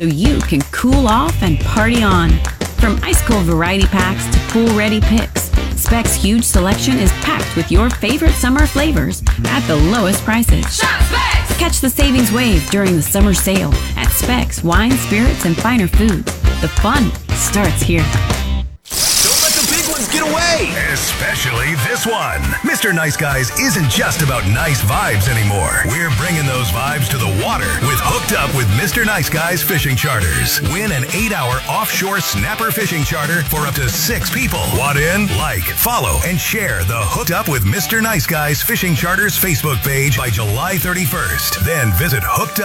so you can cool off and party on. From ice-cold variety packs to pool-ready picks, Specs' huge selection is packed with your favorite summer flavors at the lowest prices. Shop Specs! Catch the savings wave during the summer sale at Specs Wine, Spirits, and Finer Foods. The fun starts here. Don't let the big ones get away! Especially this one. Mr. Nice Guys isn't just about nice vibes anymore. We're bringing those vibes to the water with Hooked Up with Mr. Nice Guys fishing charters. Win an 8-hour offshore snapper fishing charter for up to 6 people. Want in? Like, follow, and share the Hooked Up with Mr. Nice Guys fishing charters Facebook page by July 31st. Then visit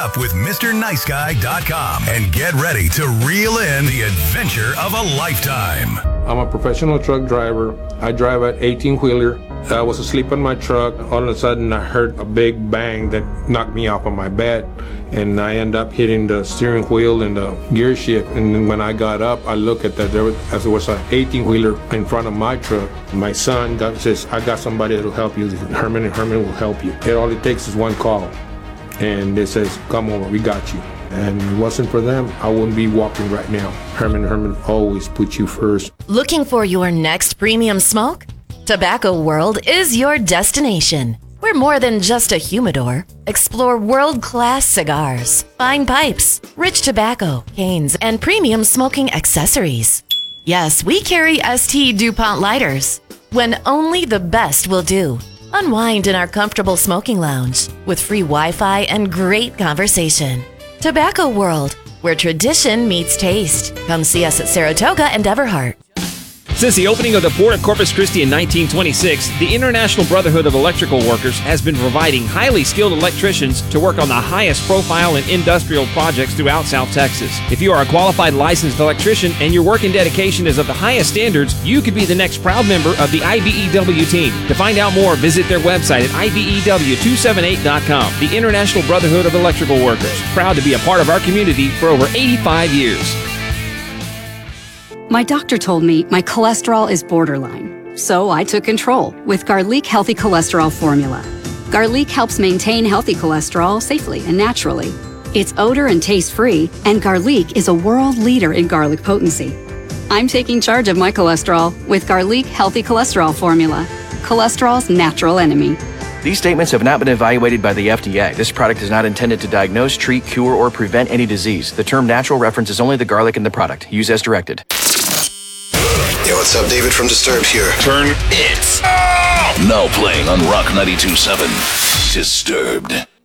hookedupwithmrniceguy.com and get ready to reel in the adventure of a lifetime. I'm a professional truck driver. I drive an 18-wheeler. I was asleep in my truck. All of a sudden, I heard a big bang that knocked me off of my bed, and I ended up hitting the steering wheel and the gear shift. And then when I got up, I looked at that. There was an 18-wheeler in front of my truck. My son says, "I got somebody that will help you. Herman, and Herman will help you." All it takes is one call, and it says, "Come over, we got you." And if it wasn't for them, I wouldn't be walking right now. Herman always puts you first. Looking for your next premium smoke? Tobacco World is your destination. We're more than just a humidor. Explore world-class cigars, fine pipes, rich tobacco, canes, and premium smoking accessories. Yes, we carry ST DuPont lighters. When only the best will do. Unwind in our comfortable smoking lounge with free Wi-Fi and great conversation. Tobacco World, where tradition meets taste. Come see us at Saratoga and Everhart. Since the opening of the Port of Corpus Christi in 1926, the International Brotherhood of Electrical Workers has been providing highly skilled electricians to work on the highest profile and industrial projects throughout South Texas. If you are a qualified licensed electrician and your work and dedication is of the highest standards, you could be the next proud member of the IBEW team. To find out more, visit their website at IBEW278.com. The International Brotherhood of Electrical Workers, proud to be a part of our community for over 85 years. My doctor told me my cholesterol is borderline, so I took control with Garlic Healthy Cholesterol Formula. Garlic helps maintain healthy cholesterol safely and naturally. It's odor and taste-free, and Garlic is a world leader in garlic potency. I'm taking charge of my cholesterol with Garlic Healthy Cholesterol Formula, cholesterol's natural enemy. These statements have not been evaluated by the FDA. This product is not intended to diagnose, treat, cure, or prevent any disease. The term natural references only the garlic in the product. Use as directed. Yo, what's up? David from Disturbed here. Turn it. Now playing on Rock 92.7. Disturbed.